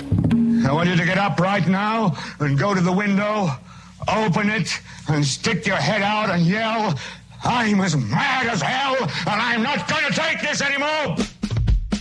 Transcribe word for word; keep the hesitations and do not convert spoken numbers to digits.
I want you to get up right now and go to the window, open it, and stick your head out and yell, I'm as mad as hell, and I'm not going to take this anymore!